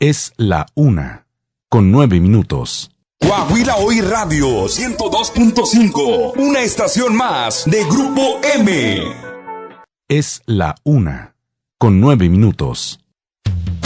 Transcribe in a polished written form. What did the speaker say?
Es la 1:09. Coahuila Hoy Radio 102.5, una estación más de Grupo M. Es la 1:09.